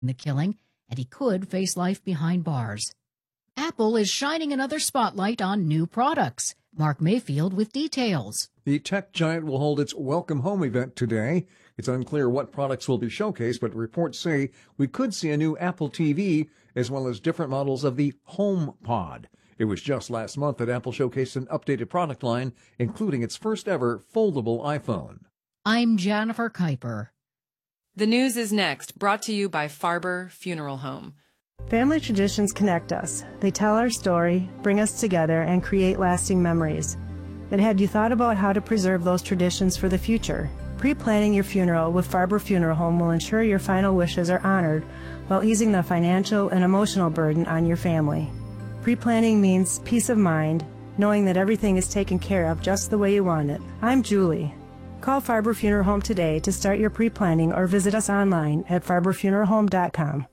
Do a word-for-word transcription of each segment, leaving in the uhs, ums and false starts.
the killing, and he could face life behind bars. Apple is shining another spotlight on new products. Mark Mayfield with details. The tech giant will hold its Welcome Home event today. It's unclear what products will be showcased, but reports say we could see a new Apple T V as well as different models of the HomePod. It was just last month that Apple showcased an updated product line, including its first ever foldable iPhone. I'm Jennifer Kuiper. The news is next, brought to you by Farber Funeral Home. Family traditions connect us. They tell our story, bring us together, and create lasting memories. But have you thought about how to preserve those traditions for the future? Pre-planning your funeral with Farber Funeral Home will ensure your final wishes are honored while easing the financial and emotional burden on your family. Pre-planning means peace of mind, knowing that everything is taken care of just the way you want it. I'm Julie. Call Farber Funeral Home today to start your pre-planning or visit us online at farber funeral home dot com.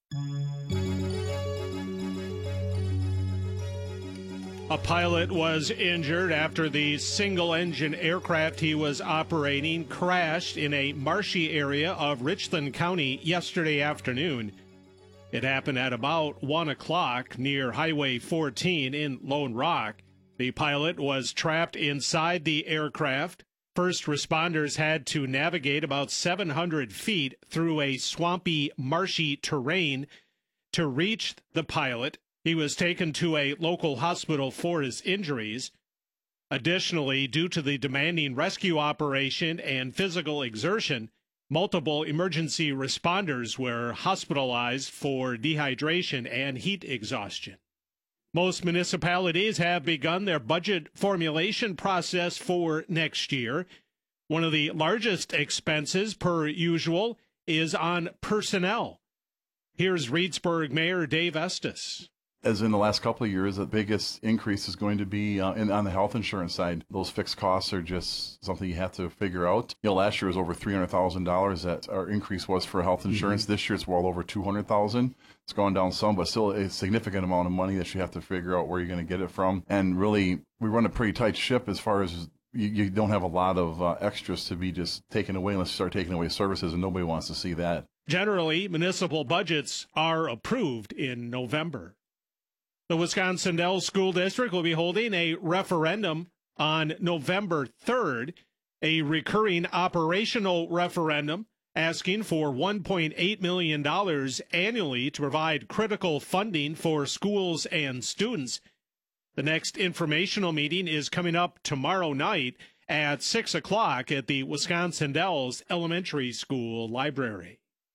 A pilot was injured after the single-engine aircraft he was operating crashed in a marshy area of Richland County yesterday afternoon. It happened at about one o'clock near Highway fourteen in Lone Rock. The pilot was trapped inside the aircraft. First responders had to navigate about seven hundred feet through a swampy, marshy terrain to reach the pilot. He was taken to a local hospital for his injuries. Additionally, due to the demanding rescue operation and physical exertion, multiple emergency responders were hospitalized for dehydration and heat exhaustion. Most municipalities have begun their budget formulation process for next year. One of the largest expenses, per usual, is on personnel. Here's Reedsburg Mayor Dave Estes. As in the last couple of years, the biggest increase is going to be uh, in, on the health insurance side. Those fixed costs are just something you have to figure out. You know, last year was over three hundred thousand dollars that our increase was for health insurance. Mm-hmm. This year it's well over two hundred thousand dollars. It's gone down some, but still a significant amount of money that you have to figure out where you're going to get it from. And really, we run a pretty tight ship as far as you, you don't have a lot of uh, extras to be just taken away unless you start taking away services, and nobody wants to see that. Generally, municipal budgets are approved in November. The Wisconsin Dells School District will be holding a referendum on November third, a recurring operational referendum asking for one point eight million dollars annually to provide critical funding for schools and students. The next informational meeting is coming up tomorrow night at six o'clock at the Wisconsin Dells Elementary School Library.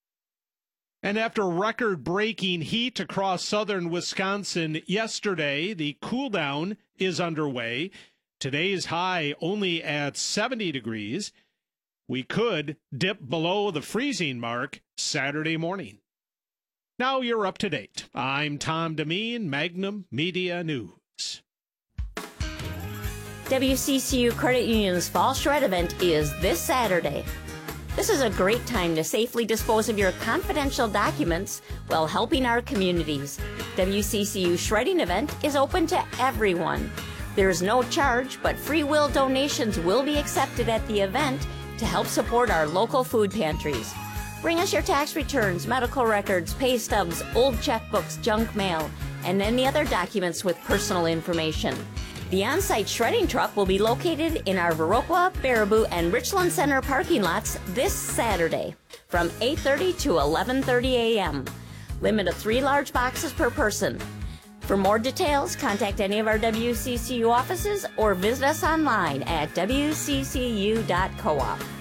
And after record-breaking heat across southern Wisconsin yesterday, the cool-down is underway. Today's high only at seventy degrees. We could dip below the freezing mark Saturday morning. Now you're up to date. I'm Tom Demeen, Magnum Media News. W C C U Credit Union's Fall Shred event is this Saturday. This is a great time to safely dispose of your confidential documents while helping our communities. W C C U Shredding event is open to everyone. There is no charge, but free will donations will be accepted at the event to help support our local food pantries. Bring us your tax returns, medical records, pay stubs, old checkbooks, junk mail, and any other documents with personal information. The on-site shredding truck will be located in our Viroqua, Baraboo, and Richland Center parking lots this Saturday from eight thirty to eleven thirty a.m. Limit of three large boxes per person. For more details, contact any of our W C C U offices or visit us online at w c c u dot coop.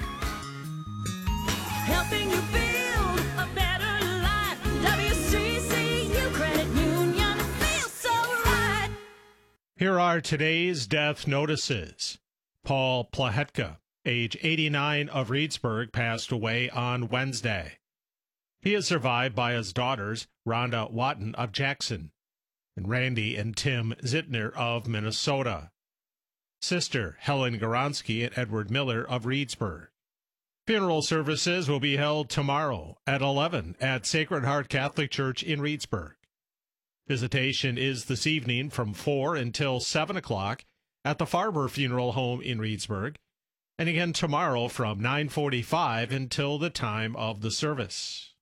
Helping you build a better life. W C C U Credit Union feels so right. Here are today's death notices. Paul Plahetka, age eighty-nine, of Reedsburg, passed away on Wednesday. He is survived by his daughters, Rhonda Watton of Jackson, and Randy and Tim Zittner of Minnesota. Sister Helen Goronsky and Edward Miller of Reedsburg. Funeral services will be held tomorrow at eleven at Sacred Heart Catholic Church in Reedsburg. Visitation is this evening from four until seven o'clock at the Farber Funeral Home in Reedsburg, and again tomorrow from nine forty-five until the time of the service.